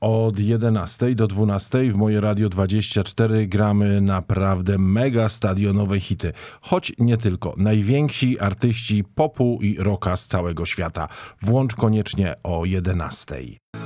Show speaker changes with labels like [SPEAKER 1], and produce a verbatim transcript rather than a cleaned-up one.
[SPEAKER 1] Od jedenastej do dwunastej w Moje Radio dwadzieścia cztery gramy naprawdę mega stadionowe hity. Choć nie tylko. Najwięksi artyści popu i rocka z całego świata. Włącz koniecznie o jedenastej.